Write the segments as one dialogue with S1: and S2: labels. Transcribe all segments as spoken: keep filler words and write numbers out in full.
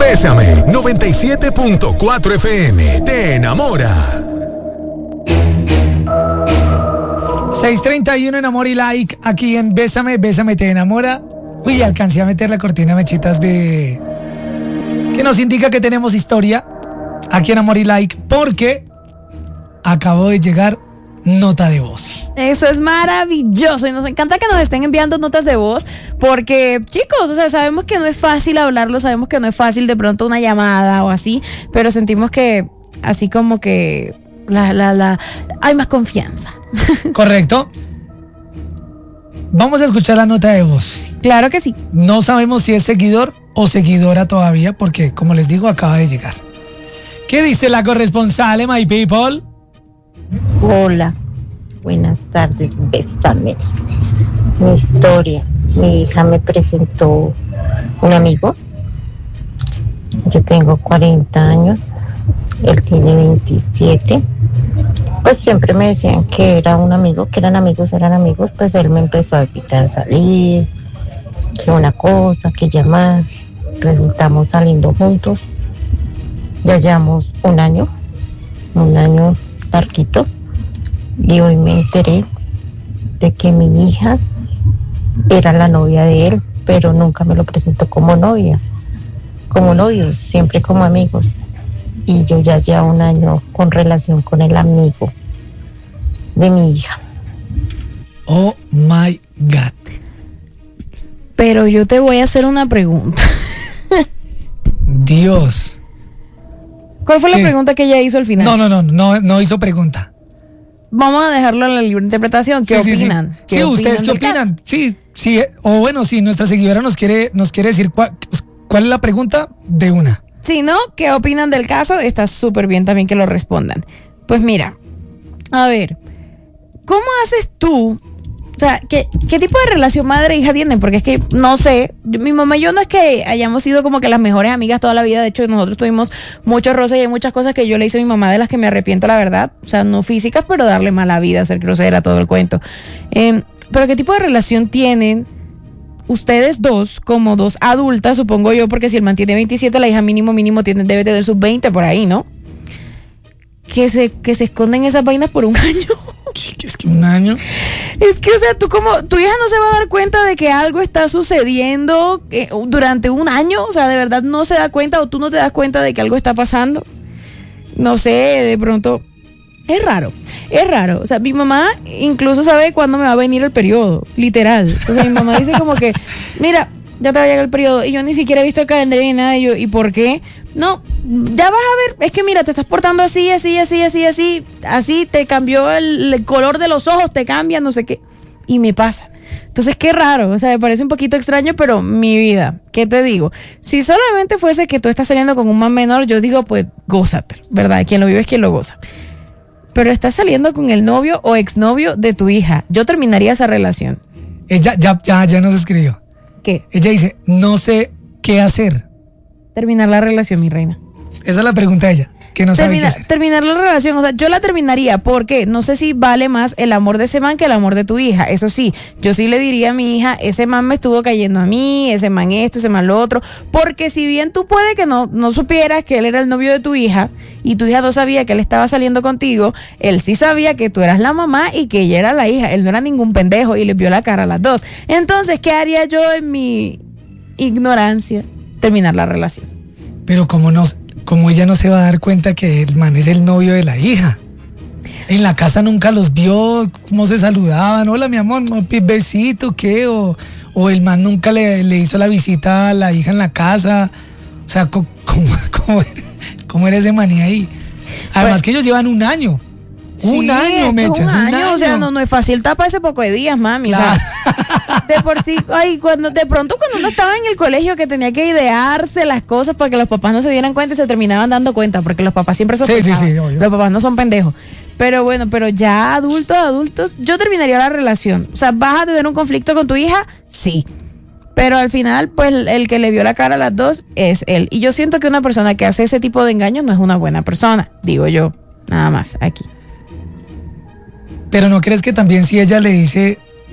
S1: Bésame noventa y siete punto cuatro F M. Te enamora.
S2: seis treinta y uno en Amor y Like, aquí en Bésame, Bésame te enamora. Uy, alcancé a meter la cortina mechitas de... que nos indica que tenemos historia aquí en Amor y Like, porque acabó de llegar nota de voz.
S3: Eso es maravilloso y nos encanta que nos estén enviando notas de voz porque, chicos, o sea, sabemos que no es fácil hablarlo, sabemos que no es fácil de pronto una llamada o así, pero sentimos que así como que la, la, la, hay más confianza.
S2: Correcto. Vamos a escuchar la nota de voz.
S3: Claro que sí.
S2: No sabemos si es seguidor o seguidora todavía porque, como les digo, acaba de llegar. ¿Qué dice la corresponsal, my people?
S4: Hola, buenas tardes, Bésame. Mi historia, mi hija me presentó un amigo. Yo tengo cuarenta años, él tiene veintisiete. Pues siempre me decían que era un amigo, que eran amigos, eran amigos. Pues él me empezó a invitar a salir, que una cosa, que ya más. Resultamos saliendo juntos. Ya llevamos un año, un año larguito. Y hoy me enteré de que mi hija era la novia de él, pero nunca me lo presentó como novia, como novios, siempre como amigos. Y yo ya llevo un año con relación con el amigo de mi hija.
S2: Oh my God.
S3: Pero yo te voy a hacer una pregunta.
S2: Dios.
S3: ¿Cuál fue
S2: Sí.
S3: la pregunta que ella hizo al final?
S2: No, no, no, no, no hizo pregunta.
S3: Vamos a dejarlo a la libre interpretación. ¿Qué
S2: Sí, sí,
S3: opinan?
S2: Sí,
S3: ¿Qué
S2: sí ¿ustedes qué
S3: del caso?
S2: opinan? Sí, sí, o bueno, si nuestra seguidora nos quiere, nos quiere decir cuál, cuál es la pregunta de una.
S3: Si no, ¿qué opinan del caso? Está súper bien también que lo respondan. Pues mira, a ver, ¿cómo haces tú? O sea, ¿qué, qué tipo de relación madre-hija tienen? Porque es que, no sé, yo- mi mamá y yo no es que hayamos sido como que las mejores amigas toda la vida. De hecho, nosotros tuvimos muchos roces y hay muchas cosas que yo le hice a mi mamá de las que me arrepiento, la verdad. O sea, no físicas, pero darle mala vida, ser grosera, todo el cuento. Eh, pero ¿qué tipo de relación tienen ustedes dos como dos adultas, supongo yo? Porque si el man tiene veintisiete, la hija mínimo, mínimo tiene, debe tener sus veinte por ahí, ¿no? Que se, que se esconden esas vainas por un año.
S2: Es que un año.
S3: Es que, o sea, tú como, tu hija no se va a dar cuenta de que algo está sucediendo eh, durante un año, o sea, de verdad no se da cuenta o tú no te das cuenta de que algo está pasando. No sé, de pronto, es raro, es raro. O sea, mi mamá incluso sabe cuándo me va a venir el periodo, literal. O sea, mi mamá dice como que, mira, ya te va a llegar el periodo y yo ni siquiera he visto el calendario ni nada. Y yo, ¿y por qué? No, ya vas a ver, es que mira, te estás portando así, así, así, así, así, así, te cambió el, el color de los ojos, te cambia, no sé qué. Y me pasa. Entonces, qué raro, o sea, me parece un poquito extraño, pero mi vida, ¿qué te digo? Si solamente fuese que tú estás saliendo con un man menor, yo digo, pues, gózate, ¿verdad? Quien lo vive es quien lo goza. Pero estás saliendo con el novio o exnovio de tu hija. Yo terminaría esa relación.
S2: Ella ya, ya, ya nos escribió.
S3: ¿Qué?
S2: Ella dice, no sé qué hacer.
S3: Terminar la relación, mi reina.
S2: Esa es la pregunta de ella, que no sabe
S3: Termina-
S2: qué hacer.
S3: terminar la relación, o sea, yo la terminaría porque no sé si vale más el amor de ese man que el amor de tu hija. Eso sí, yo sí le diría a mi hija, ese man me estuvo cayendo a mí, ese man esto, ese man lo otro, porque si bien tú puede que no, no supieras que él era el novio de tu hija y tu hija no sabía que él estaba saliendo contigo, él sí sabía que tú eras la mamá y que ella era la hija. Él no era ningún pendejo y le vio la cara a las dos. Entonces, ¿qué haría yo en mi ignorancia? Terminar la relación.
S2: Pero como no, como ella no se va a dar cuenta que el man es el novio de la hija. En la casa nunca los vio, cómo se saludaban. Hola, mi amor, ¿no? Besito, ¿qué? O, o el man nunca le, le hizo la visita a la hija en la casa. O sea, co- ¿cómo, cómo, era, cómo era ese maní ahí? Además
S3: Pues-
S2: que ellos llevan un año. Un
S3: Sí,
S2: año,
S3: esto
S2: Mecha,
S3: es
S2: es
S3: un
S2: un
S3: año,
S2: año.
S3: o sea, no, no es fácil tapar ese poco de días, mami. o sea, de por sí, ay, cuando, de pronto cuando uno estaba en el colegio que tenía que idearse las cosas para que los papás no se dieran cuenta y se terminaban dando cuenta, porque los papás siempre son
S2: Sí, sí, sí, obvio.
S3: Los papás no son pendejos. Pero bueno, pero ya adultos, adultos, yo terminaría la relación. O sea, ¿vas a tener un conflicto con tu hija? Sí. Pero al final, pues, el que le vio la cara a las dos es él. Y yo siento que una persona que hace ese tipo de engaños no es una buena persona, digo yo, nada más, aquí.
S2: Pero ¿no crees que también si ella le dice,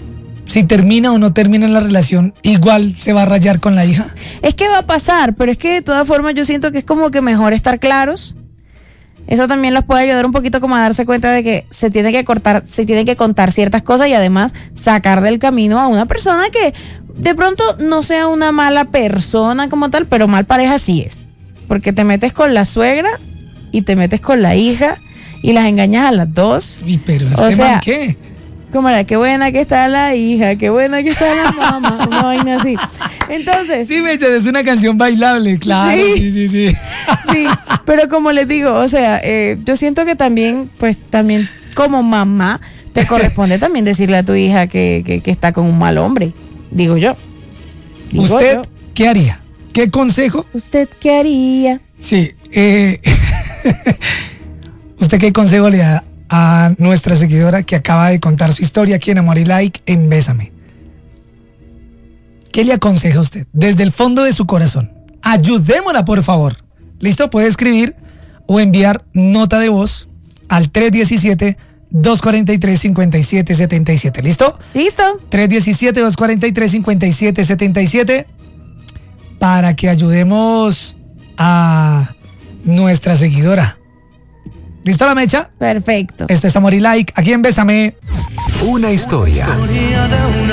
S2: si termina o no termina la relación, igual se va a rayar con la hija?
S3: Es que va a pasar, pero es que de todas formas yo siento que es como que mejor estar claros. Eso también los puede ayudar un poquito como a darse cuenta de que se tiene que cortar, se tiene que contar ciertas cosas y además sacar del camino a una persona que de pronto no sea una mala persona como tal, pero mal pareja sí es. Porque te metes con la suegra y te metes con la hija y las engañas a las dos.
S2: Uy, pero
S3: O
S2: este
S3: sea,
S2: man, ¿qué?
S3: Como era, qué buena que está la hija, qué buena que está la mamá, una vaina así. Entonces,
S2: Sí, Mecha, es una canción bailable, claro,
S3: Sí.
S2: sí, sí, sí.
S3: sí, pero como les digo, o sea, eh, yo siento que también, pues también como mamá, te corresponde también decirle a tu hija que, que, que está con un mal hombre, digo yo. Digo
S2: ¿Usted
S3: yo.
S2: qué haría? ¿Qué consejo?
S3: ¿Usted qué haría?
S2: Sí, eh, ¿usted qué consejo le da a nuestra seguidora que acaba de contar su historia aquí en Amor y Like en Bésame? ¿Qué le aconseja a usted? Desde el fondo de su corazón. Ayudémosla, por favor. ¿Listo? Puede escribir o enviar nota de voz al tres uno siete, dos cuatro tres, cinco siete siete siete. ¿Listo?
S3: ¿Listo?
S2: tres uno siete, dos cuatro tres, cinco siete siete siete para que ayudemos a nuestra seguidora. ¿Listo la Mecha?
S3: Perfecto.
S2: Esto es Amor y Like, aquí en Bésame.
S1: Una historia.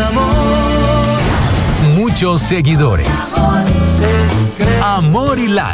S1: Muchos seguidores. Amor y Like.